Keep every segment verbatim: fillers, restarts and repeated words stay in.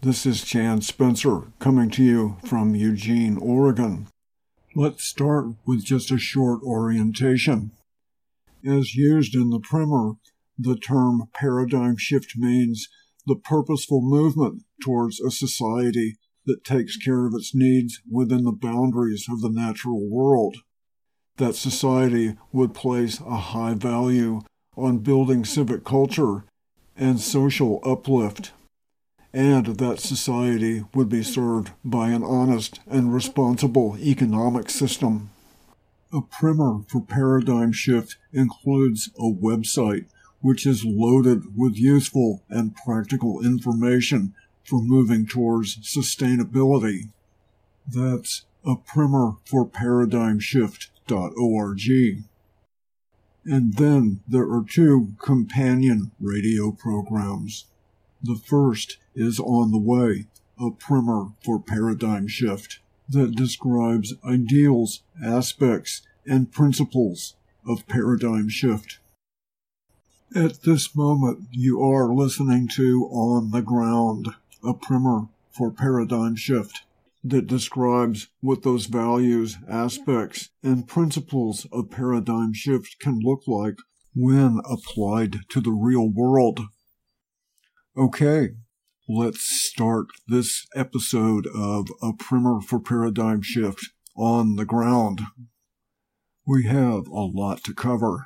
This is Chan Spencer coming to you from Eugene, Oregon. Let's start with just a short orientation. As used in the primer, the term paradigm shift means the purposeful movement towards a society that takes care of its needs within the boundaries of the natural world. That society would place a high value on building civic culture and social uplift, and that society would be served by an honest and responsible economic system. A primer for Paradigm Shift includes a website which is loaded with useful and practical information for moving towards sustainability. That's a primer for paradigm shift dot org. And then there are two companion radio programs. The first is On the Way, a primer for Paradigm Shift that describes ideals, aspects, and principles of Paradigm Shift. At this moment, you are listening to On the Ground, a primer for Paradigm Shift that describes what those values, aspects, and principles of Paradigm Shift can look like when applied to the real world. Okay, let's start this episode of A Primer for Paradigm Shift on the Ground. We have a lot to cover.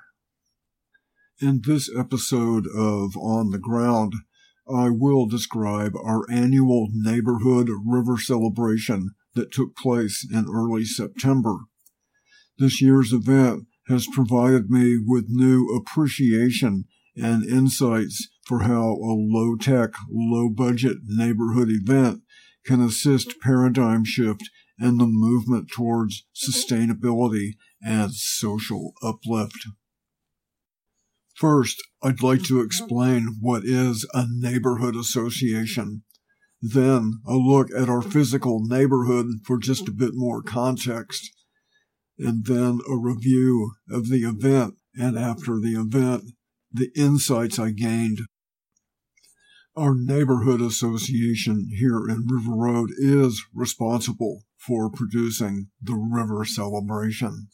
In this episode of On the Ground, I will describe our annual Neighborhood River Celebration that took place in early September. This year's event has provided me with new appreciation and insights for how a low-tech, low-budget neighborhood event can assist paradigm shift and the movement towards sustainability and social uplift. First, I'd like to explain what is a neighborhood association. Then, a look at our physical neighborhood for just a bit more context. And then a review of the event, and after the event, the insights I gained. Our neighborhood association here in River Road is responsible for producing the River Celebration.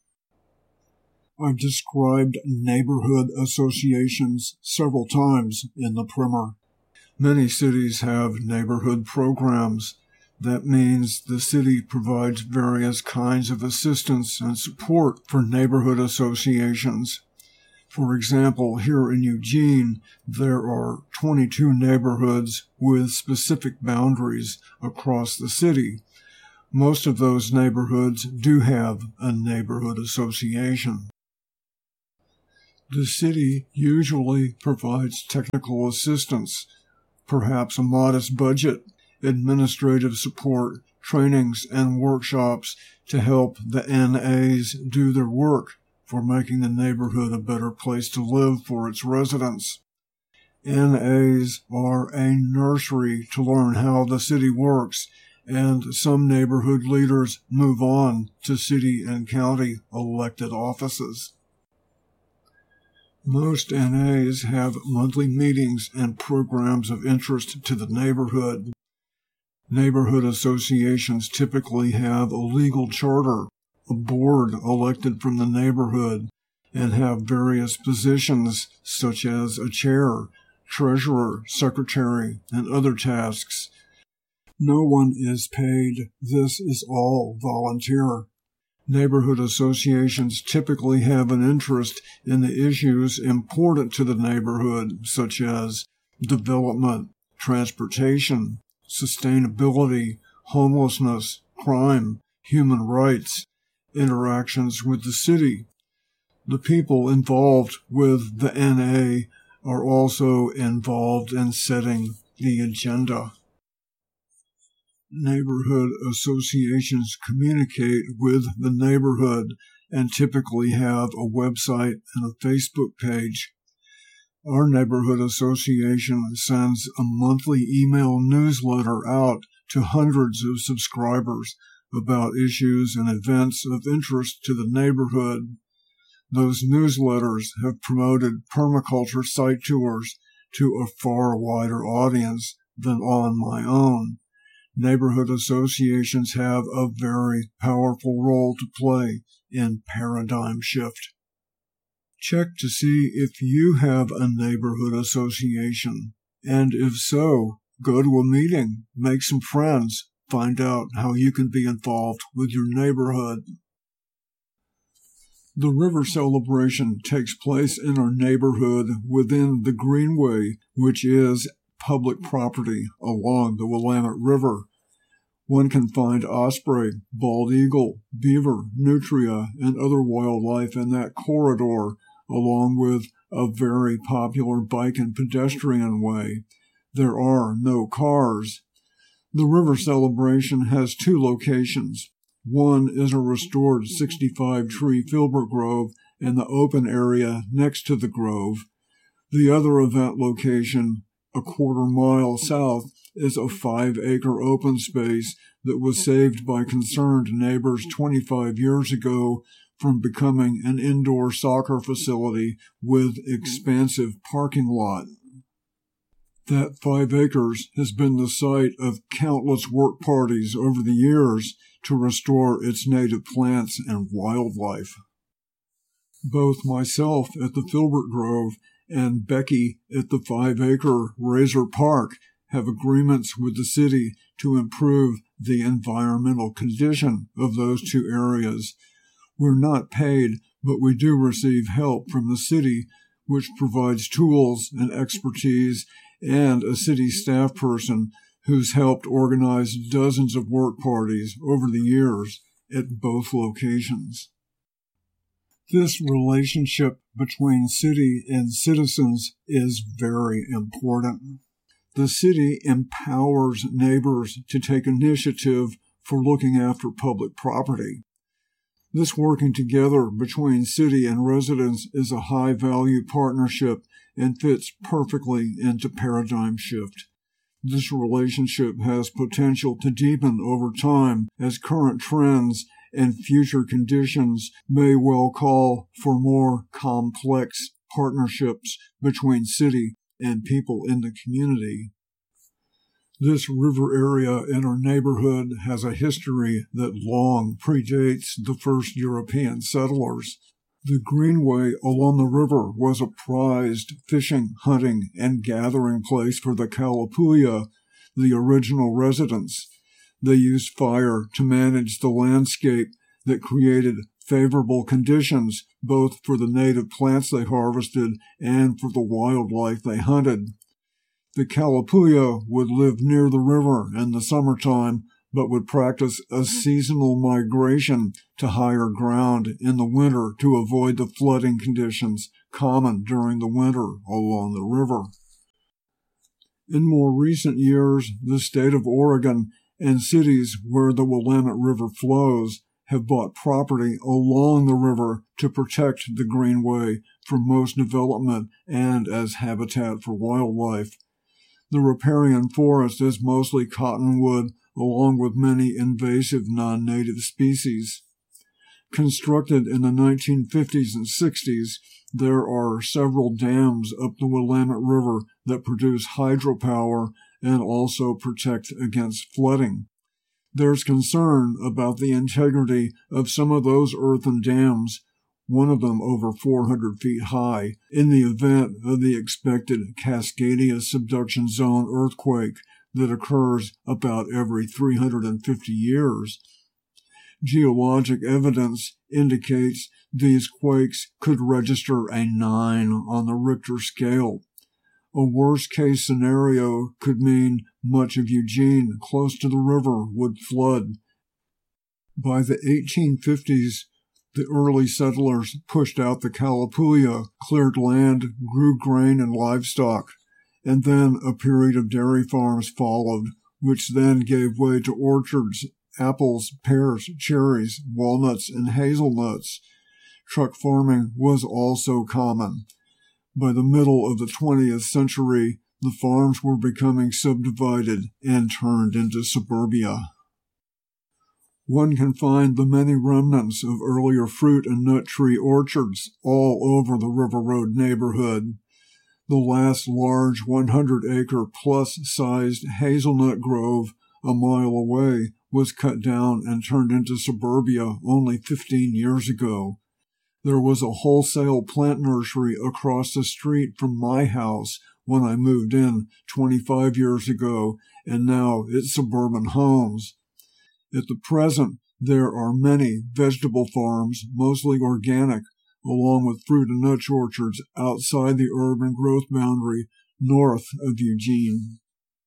I've described neighborhood associations several times in the primer. Many cities have neighborhood programs. That means the city provides various kinds of assistance and support for neighborhood associations. For example, here in Eugene, there are twenty-two neighborhoods with specific boundaries across the city. Most of those neighborhoods do have a neighborhood association. The city usually provides technical assistance, perhaps a modest budget, administrative support, trainings, and workshops to help the N As do their work for making the neighborhood a better place to live for its residents. N As are a nursery to learn how the city works, and some neighborhood leaders move on to city and county elected offices. Most N As have monthly meetings and programs of interest to the neighborhood. Neighborhood associations typically have a legal charter, a board elected from the neighborhood, and have various positions such as a chair, treasurer, secretary, and other tasks. No one is paid. This is all volunteer. Neighborhood associations typically have an interest in the issues important to the neighborhood, such as development, transportation, sustainability, homelessness, crime, human rights, interactions with the city. The people involved with the N A are also involved in setting the agenda. Neighborhood associations communicate with the neighborhood and typically have a website and a Facebook page. Our neighborhood association sends a monthly email newsletter out to hundreds of subscribers about issues and events of interest to the neighborhood. Those newsletters have promoted permaculture site tours to a far wider audience than on my own. Neighborhood associations have a very powerful role to play in paradigm shift. Check to see if you have a neighborhood association, and if so, go to a meeting, make some friends, find out how you can be involved with your neighborhood. The river celebration takes place in our neighborhood within the Greenway, which is public property along the Willamette River. One can find osprey, bald eagle, beaver, nutria, and other wildlife in that corridor, along with a very popular bike and pedestrian way. There are no cars. The river celebration has two locations. One is a restored sixty-five tree filbert grove in the open area next to the grove. The other event location, a quarter mile south, is a five-acre open space that was saved by concerned neighbors twenty-five years ago from becoming an indoor soccer facility with expansive parking lot. That five acres has been the site of countless work parties over the years to restore its native plants and wildlife. Both myself at the Filbert Grove and Becky at the five-acre Razor Park have agreements with the city to improve the environmental condition of those two areas. We're not paid, but we do receive help from the city, which provides tools and expertise and a city staff person who's helped organize dozens of work parties over the years at both locations. This relationship between city and citizens is very important. The city empowers neighbors to take initiative for looking after public property. This working together between city and residents is a high-value partnership and fits perfectly into paradigm shift. This relationship has potential to deepen over time as current trends and future conditions may well call for more complex partnerships between city and people in the community. This river area in our neighborhood has a history that long predates the first European settlers. The Greenway along the river was a prized fishing, hunting, and gathering place for the Kalapuya, the original residents. They used fire to manage the landscape that created favorable conditions both for the native plants they harvested and for the wildlife they hunted. The Kalapuya would live near the river in the summertime, but would practice a seasonal migration to higher ground in the winter to avoid the flooding conditions common during the winter along the river. In more recent years, the state of Oregon and cities where the Willamette River flows have bought property along the river to protect the Greenway from most development and as habitat for wildlife. The riparian forest is mostly cottonwood, along with many invasive non-native species. Constructed in the nineteen fifties and sixties, there are several dams up the Willamette River that produce hydropower and also protect against flooding. There's concern about the integrity of some of those earthen dams, one of them over four hundred feet high, in the event of the expected Cascadia subduction zone earthquake that occurs about every three hundred fifty years. Geologic evidence indicates these quakes could register a nine on the Richter scale. A worst-case scenario could mean much of Eugene close to the river would flood. By the eighteen fifties, the early settlers pushed out the Kalapuya, cleared land, grew grain and livestock, and then a period of dairy farms followed, which then gave way to orchards, apples, pears, cherries, walnuts, and hazelnuts. Truck farming was also common. By the middle of the twentieth century, the farms were becoming subdivided and turned into suburbia. One can find the many remnants of earlier fruit and nut tree orchards all over the River Road neighborhood. The last large one hundred acre plus sized hazelnut grove a mile away was cut down and turned into suburbia only fifteen years ago. There was a wholesale plant nursery across the street from my house when I moved in twenty-five years ago, and now it's suburban homes. At the present, there are many vegetable farms, mostly organic, along with fruit and nut orchards outside the urban growth boundary north of Eugene.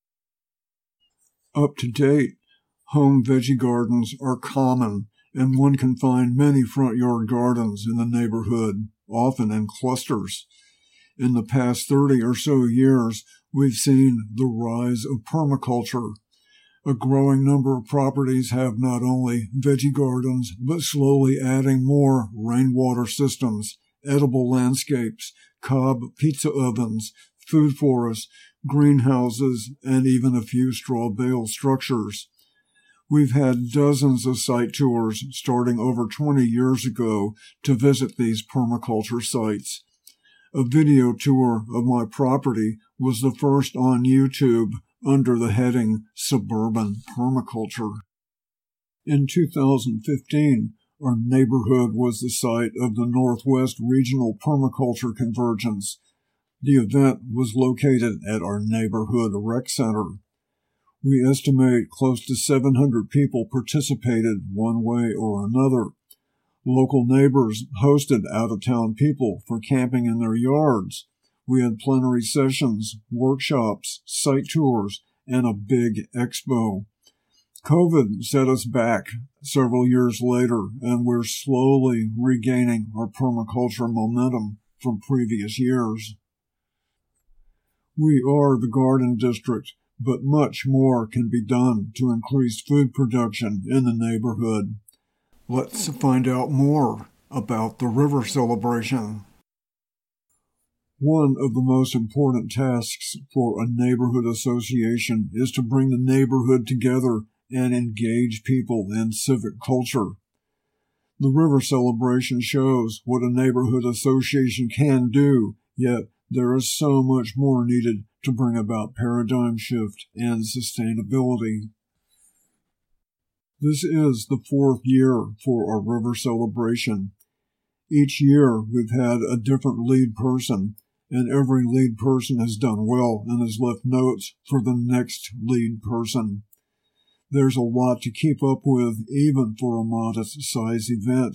Up to date, home veggie gardens are common, and one can find many front yard gardens in the neighborhood, often in clusters. In the past thirty or so years, we've seen the rise of permaculture. A growing number of properties have not only veggie gardens, but slowly adding more rainwater systems, edible landscapes, cob pizza ovens, food forests, greenhouses, and even a few straw bale structures. We've had dozens of site tours starting over twenty years ago to visit these permaculture sites. A video tour of my property was the first on YouTube under the heading Suburban Permaculture. In two thousand fifteen, our neighborhood was the site of the Northwest Regional Permaculture Convergence. The event was located at our neighborhood rec center. We estimate close to seven hundred people participated one way or another. Local neighbors hosted out-of-town people for camping in their yards. We had plenary sessions, workshops, site tours, and a big expo. COVID set us back several years later, and we're slowly regaining our permaculture momentum from previous years. We are the Garden District, but much more can be done to increase food production in the neighborhood. Let's find out more about the river celebration. One of the most important tasks for a neighborhood association is to bring the neighborhood together and engage people in civic culture. The river celebration shows what a neighborhood association can do, yet there is so much more needed to bring about paradigm shift and sustainability. This is the fourth year for our river celebration. Each year we've had a different lead person, and every lead person has done well and has left notes for the next lead person. There's a lot to keep up with, even for a modest-sized event.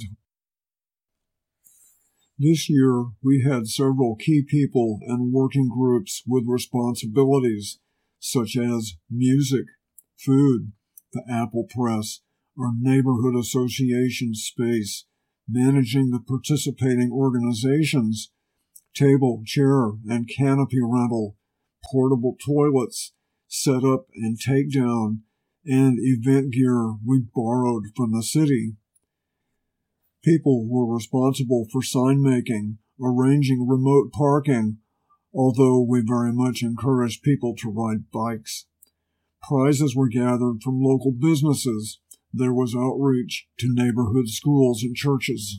This year, we had several key people and working groups with responsibilities, such as music, food, the Apple Press, our neighborhood association space, managing the participating organizations, table, chair, and canopy rental, portable toilets, setup and takedown, and event gear we borrowed from the city. People were responsible for sign making, arranging remote parking, although we very much encouraged people to ride bikes. Prizes were gathered from local businesses. There was outreach to neighborhood schools and churches.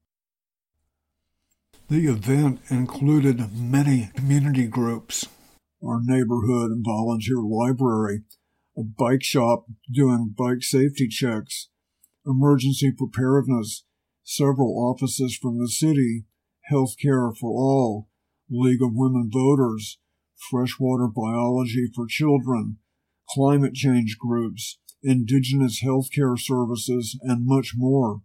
The event included many community groups, our neighborhood and volunteer library, a bike shop doing bike safety checks, emergency preparedness, several offices from the city, Healthcare for All, League of Women Voters, Freshwater Biology for Children, climate change groups, indigenous healthcare services, and much more.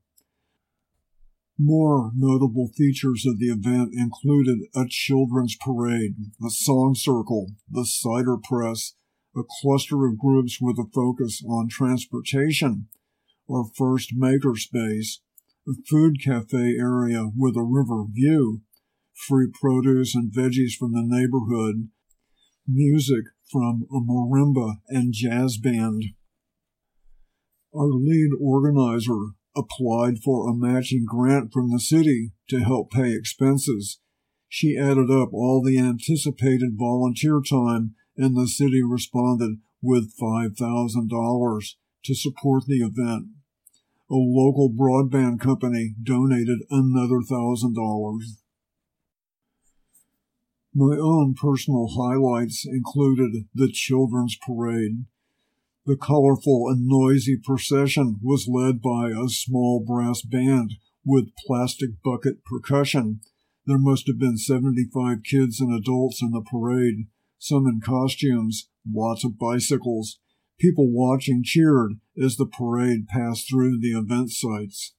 More notable features of the event included a children's parade, a song circle, the cider press, a cluster of groups with a focus on transportation, our first makerspace, a food cafe area with a river view, free produce and veggies from the neighborhood, music from a marimba and jazz band. Our lead organizer applied for a matching grant from the city to help pay expenses. She added up all the anticipated volunteer time, and the city responded with five thousand dollars to support the event. A local broadband company donated another one thousand dollars. My own personal highlights included the Children's Parade. The colorful and noisy procession was led by a small brass band with plastic bucket percussion. There must have been seventy-five kids and adults in the parade, some in costumes, lots of bicycles. People watching cheered as the parade passed through the event sites.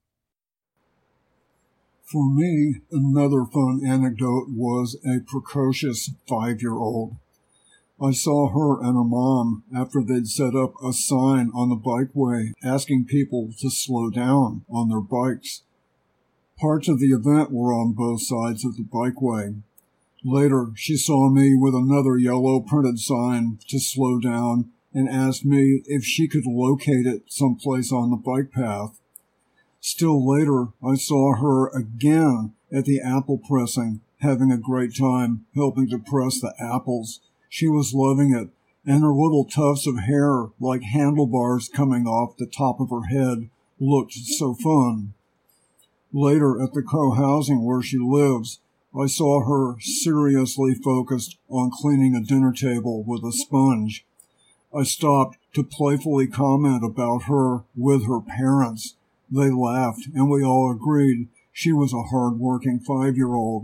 For me, another fun anecdote was a precocious five-year-old. I saw her and her mom after they'd set up a sign on the bikeway asking people to slow down on their bikes. Parts of the event were on both sides of the bikeway. Later, she saw me with another yellow printed sign to slow down and asked me if she could locate it someplace on the bike path. Still later, I saw her again at the apple pressing, having a great time helping to press the apples. She was loving it, and her little tufts of hair, like handlebars coming off the top of her head, looked so fun. Later, at the co-housing where she lives, I saw her seriously focused on cleaning a dinner table with a sponge. I stopped to playfully comment about her with her parents. They laughed, and we all agreed she was a hard-working five-year-old.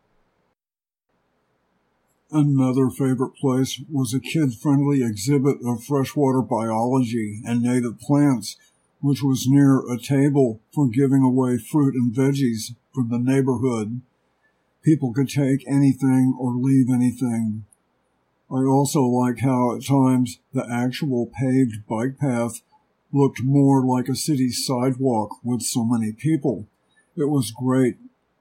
Another favorite place was a kid-friendly exhibit of freshwater biology and native plants, which was near a table for giving away fruit and veggies from the neighborhood. People could take anything or leave anything. I also liked how at times the actual paved bike path looked more like a city sidewalk with so many people. It was great.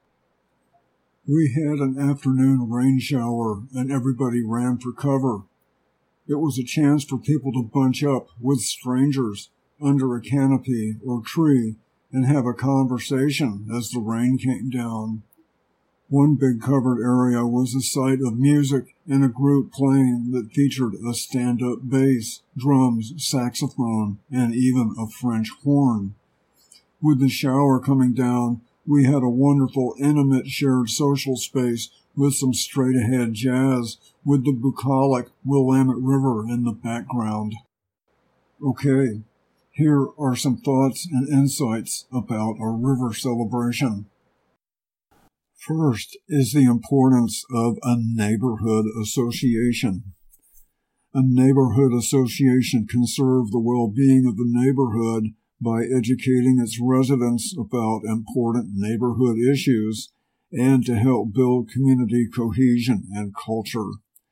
We had an afternoon rain shower and everybody ran for cover. It was a chance for people to bunch up with strangers under a canopy or tree and have a conversation as the rain came down. One big covered area was a site of music and a group playing that featured a stand-up bass, drums, saxophone, and even a French horn. With the shower coming down, we had a wonderful, intimate, shared social space with some straight-ahead jazz with the bucolic Willamette River in the background. Okay, here are some thoughts and insights about our river celebration. First is the importance of a neighborhood association. A neighborhood association can serve the well-being of the neighborhood by educating its residents about important neighborhood issues and to help build community cohesion and culture.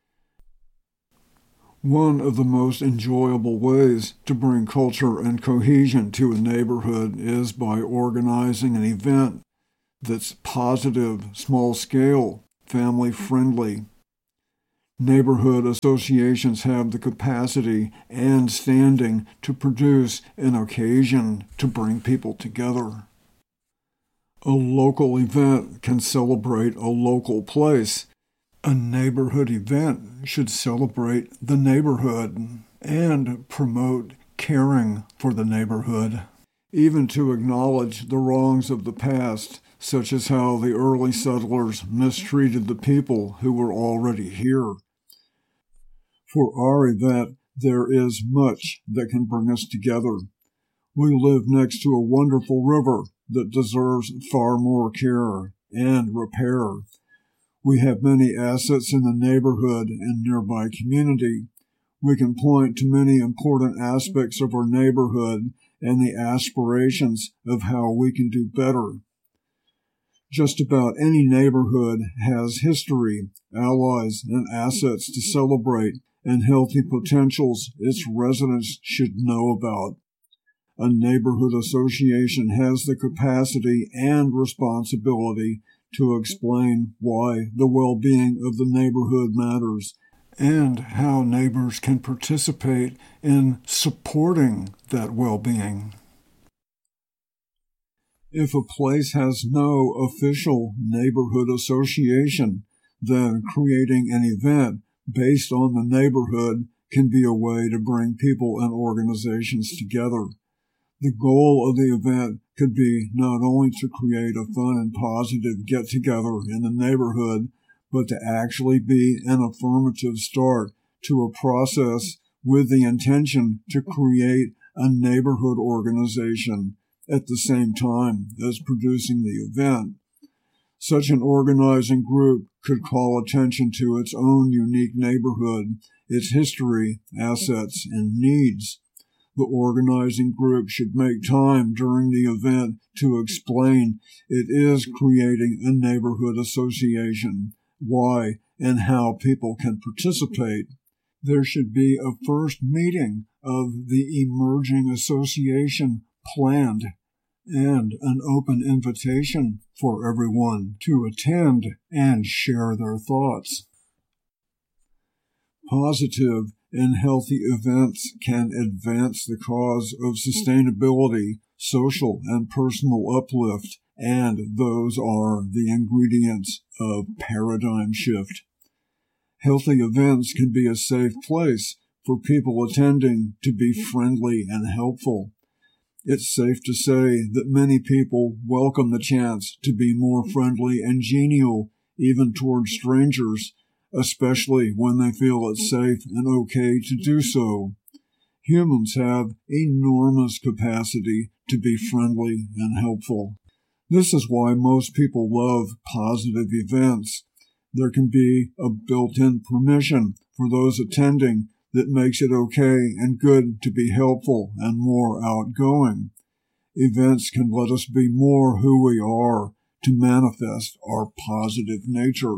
One of the most enjoyable ways to bring culture and cohesion to a neighborhood is by organizing an event that's positive, small-scale, family-friendly. Neighborhood associations have the capacity and standing to produce an occasion to bring people together. A local event can celebrate a local place. A neighborhood event should celebrate the neighborhood and promote caring for the neighborhood, even to acknowledge the wrongs of the past, such as how the early settlers mistreated the people who were already here. For our event, there is much that can bring us together. We live next to a wonderful river that deserves far more care and repair. We have many assets in the neighborhood and nearby community. We can point to many important aspects of our neighborhood and the aspirations of how we can do better. Just about any neighborhood has history, allies, and assets to celebrate and healthy potentials its residents should know about. A neighborhood association has the capacity and responsibility to explain why the well-being of the neighborhood matters and how neighbors can participate in supporting that well-being. If a place has no official neighborhood association, then creating an event based on the neighborhood can be a way to bring people and organizations together. The goal of the event could be not only to create a fun and positive get-together in the neighborhood, but to actually be an affirmative start to a process with the intention to create a neighborhood organization at the same time as producing the event. Such an organizing group could call attention to its own unique neighborhood, its history, assets, and needs. The organizing group should make time during the event to explain it is creating a neighborhood association, why and how people can participate. There should be a first meeting of the emerging association planned and an open invitation for everyone to attend and share their thoughts. Positive and healthy events can advance the cause of sustainability, social and personal uplift, and those are the ingredients of paradigm shift. Healthy events can be a safe place for people attending to be friendly and helpful. It's safe to say that many people welcome the chance to be more friendly and genial, even toward strangers, especially when they feel it's safe and okay to do so. Humans have enormous capacity to be friendly and helpful. This is why most people love positive events. There can be a built-in permission for those attending that makes it okay and good to be helpful and more outgoing. Events can let us be more who we are to manifest our positive nature.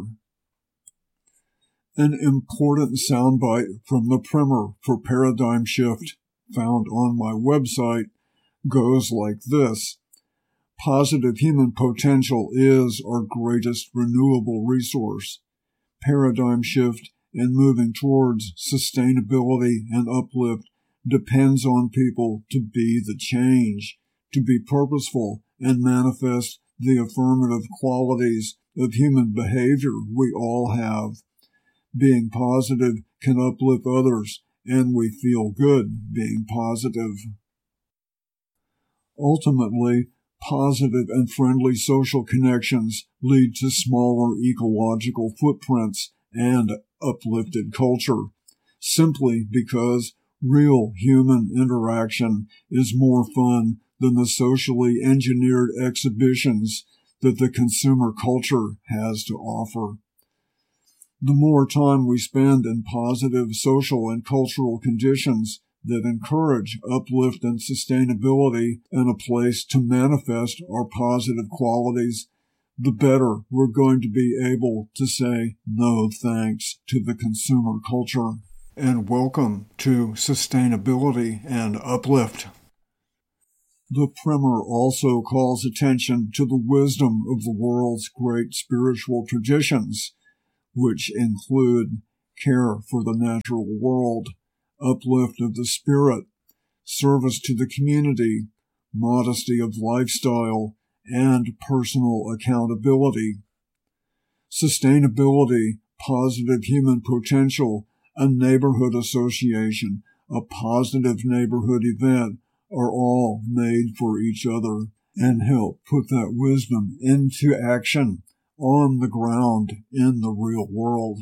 An important soundbite from the primer for Paradigm Shift found on my website goes like this. Positive human potential is our greatest renewable resource. Paradigm shift and moving towards sustainability and uplift depends on people to be the change, to be purposeful and manifest the affirmative qualities of human behavior we all have. Being positive can uplift others, and we feel good being positive. Ultimately, positive and friendly social connections lead to smaller ecological footprints and uplifted culture, simply because real human interaction is more fun than the socially engineered exhibitions that the consumer culture has to offer. The more time we spend in positive social and cultural conditions that encourage uplift and sustainability and a place to manifest our positive qualities, the better we're going to be able to say no thanks to the consumer culture. And welcome to Sustainability and Uplift. The primer also calls attention to the wisdom of the world's great spiritual traditions, which include care for the natural world, uplift of the spirit, service to the community, modesty of lifestyle, and personal accountability. Sustainability, positive human potential, a neighborhood association, a positive neighborhood event are all made for each other and help put that wisdom into action on the ground in the real world.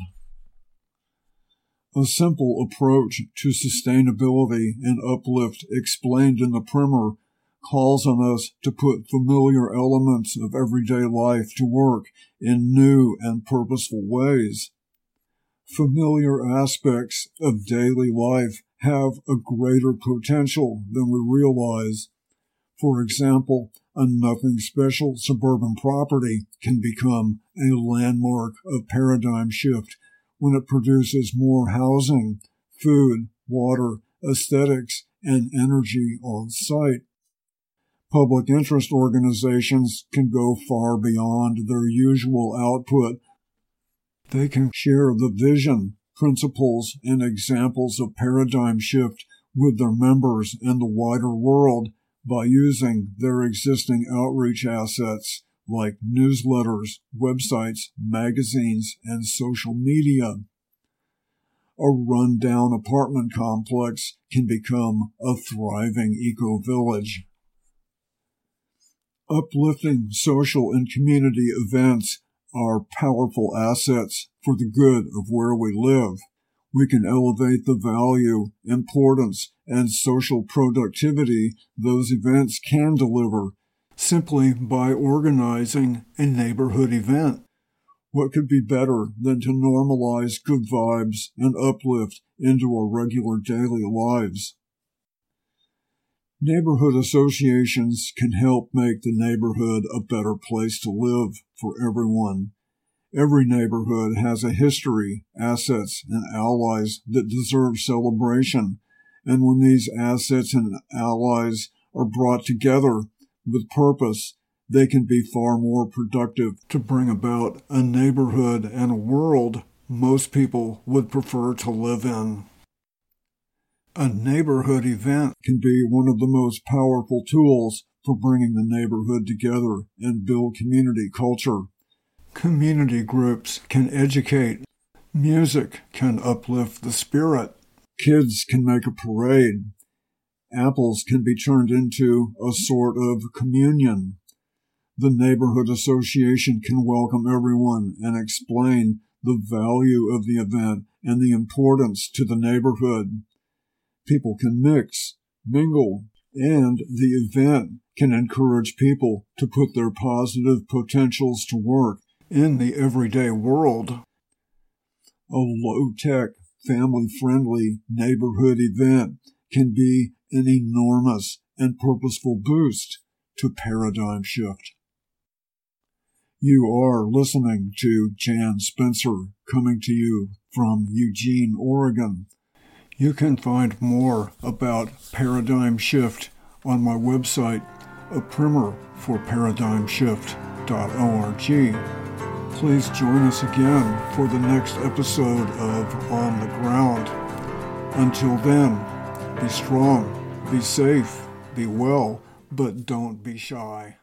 A simple approach to sustainability and uplift explained in the primer calls on us to put familiar elements of everyday life to work in new and purposeful ways. Familiar aspects of daily life have a greater potential than we realize. For example, a nothing special suburban property can become a landmark of paradigm shift when it produces more housing, food, water, aesthetics, and energy on site. Public interest organizations can go far beyond their usual output. They can share the vision, principles, and examples of paradigm shift with their members and the wider world by using their existing outreach assets like newsletters, websites, magazines, and social media. A run-down apartment complex can become a thriving eco-village. Uplifting social and community events are powerful assets for the good of where we live. We can elevate the value, importance, and social productivity those events can deliver simply by organizing a neighborhood event. What could be better than to normalize good vibes and uplift into our regular daily lives? Neighborhood associations can help make the neighborhood a better place to live for everyone. Every neighborhood has a history, assets, and allies that deserve celebration, and when these assets and allies are brought together with purpose, they can be far more productive to bring about a neighborhood and a world most people would prefer to live in. A neighborhood event can be one of the most powerful tools for bringing the neighborhood together and build community culture. Community groups can educate. Music can uplift the spirit. Kids can make a parade. Apples can be turned into a sort of communion. The neighborhood association can welcome everyone and explain the value of the event and the importance to the neighborhood. People can mix, mingle, and the event can encourage people to put their positive potentials to work in the everyday world. A low-tech, family-friendly neighborhood event can be an enormous and purposeful boost to paradigm shift. You are listening to Jan Spencer, coming to you from Eugene, Oregon. You can find more about Paradigm Shift on my website, a primer for paradigm shift dot org. Please join us again for the next episode of On the Ground. Until then, be strong, be safe, be well, but don't be shy.